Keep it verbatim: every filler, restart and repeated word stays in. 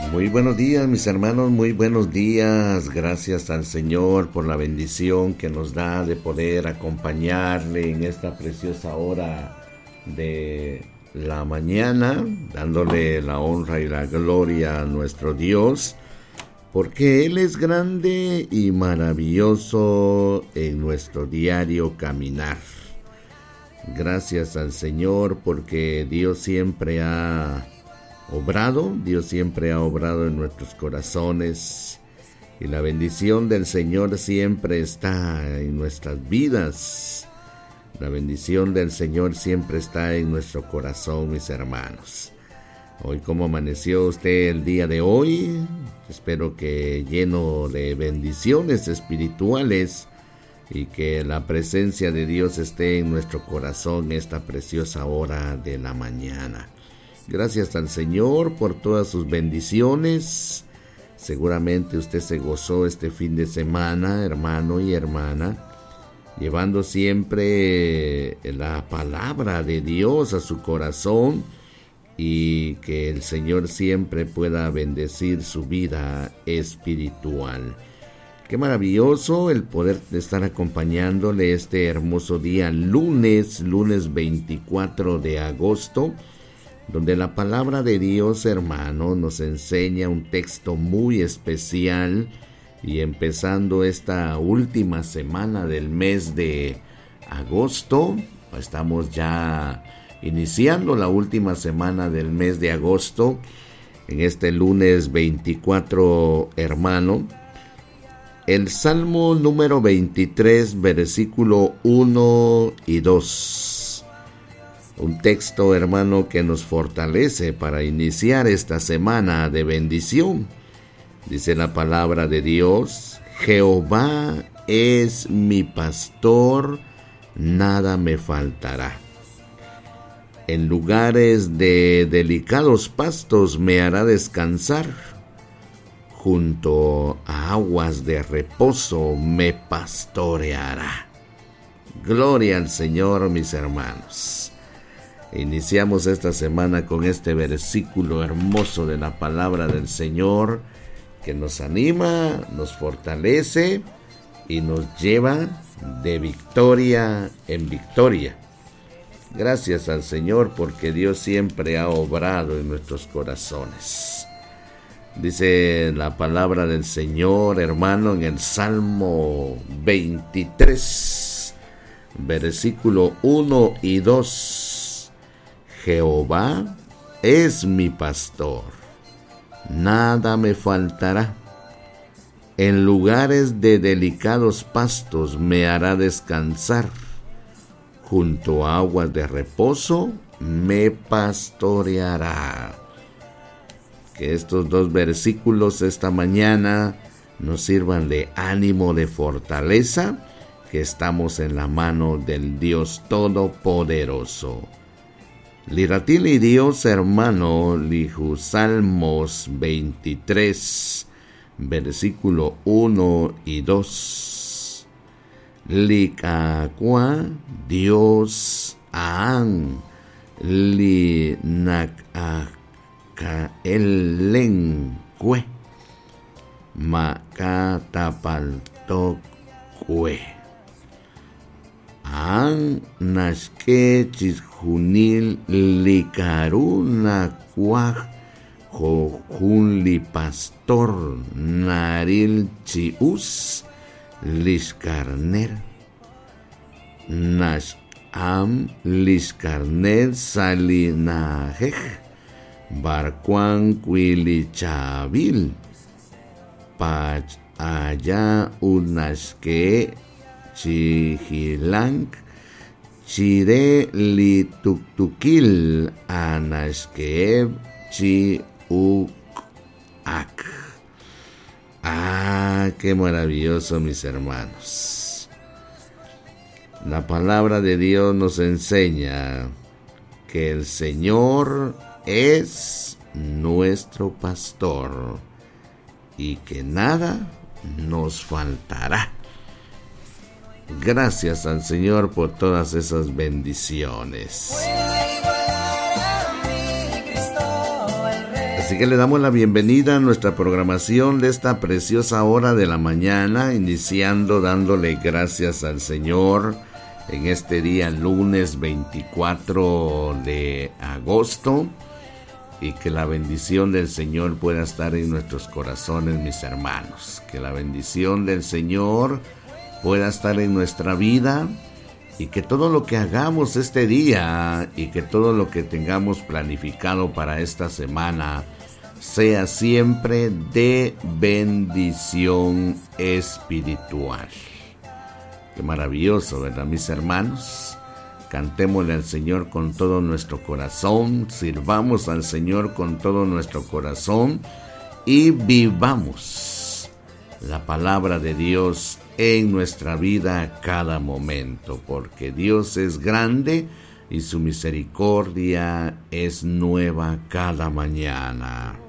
Muy buenos días, mis hermanos, muy buenos días. Gracias al Señor por la bendición que nos da de poder acompañarle en esta preciosa hora de la mañana, dándole la honra y la gloria a nuestro Dios, porque Él es grande y maravilloso en nuestro diario caminar. Gracias al Señor porque Dios siempre ha obrado, Dios siempre ha obrado en nuestros corazones y la bendición del Señor siempre está en nuestras vidas. La bendición del Señor siempre está en nuestro corazón, mis hermanos. Hoy, ¿cómo amaneció usted el día de hoy? Espero que lleno de bendiciones espirituales y que la presencia de Dios esté en nuestro corazón esta preciosa hora de la mañana. Gracias al Señor por todas sus bendiciones. Seguramente usted se gozó este fin de semana, hermano y hermana, llevando siempre la palabra de Dios a su corazón y que el Señor siempre pueda bendecir su vida espiritual. Qué maravilloso el poder estar acompañándole este hermoso día, lunes, lunes veinticuatro de agosto, donde la palabra de Dios, hermano, nos enseña un texto muy especial y empezando esta última semana del mes de agosto, estamos ya iniciando la última semana del mes de agosto, en este lunes veinticuatro, hermano, el Salmo número veintitrés, versículo uno y dos. Un texto, hermano, que nos fortalece para iniciar esta semana de bendición. Dice la palabra de Dios: Jehová es mi pastor, nada me faltará. En lugares de delicados pastos me hará descansar. Junto a aguas de reposo me pastoreará. Gloria al Señor, mis hermanos. Iniciamos esta semana con este versículo hermoso de la palabra del Señor que nos anima, nos fortalece y nos lleva de victoria en victoria. Gracias al Señor porque Dios siempre ha obrado en nuestros corazones. Dice la palabra del Señor, hermano, en el Salmo veintitrés, versículo uno y dos. Jehová es mi pastor, nada me faltará. En lugares de delicados pastos me hará descansar. Junto a aguas de reposo me pastoreará. Que estos dos versículos esta mañana nos sirvan de ánimo, de fortaleza, que estamos en la mano del Dios Todopoderoso. Liratili Dios, hermano, lihu Salmos veintitrés, versículo uno y dos. Likakwa Dios aan li nakaka elenkwe makatapaltokwe. Ang naske chishunil likaruna kwaj jojun li pastor naril chius liskarner. Nash am liskarner salinajej barcuan quilichabil pach allá unaske chihilang chire li tuktukil anashkeeb chi uk ak. Ah, qué maravilloso, mis hermanos. La palabra de Dios nos enseña que el Señor es nuestro pastor y que nada nos faltará. Gracias al Señor por todas esas bendiciones. Así que le damos la bienvenida a nuestra programación de esta preciosa hora de la mañana, iniciando dándole gracias al Señor en este día lunes veinticuatro de agosto, y que la bendición del Señor pueda estar en nuestros corazones, mis hermanos, que la bendición del Señor pueda estar en nuestra vida, y que todo lo que hagamos este día y que todo lo que tengamos planificado para esta semana sea siempre de bendición espiritual. Qué maravilloso, ¿verdad, mis hermanos? Cantémosle al Señor con todo nuestro corazón, sirvamos al Señor con todo nuestro corazón y vivamos la palabra de Dios en nuestra vida a cada momento, porque Dios es grande y su misericordia es nueva cada mañana.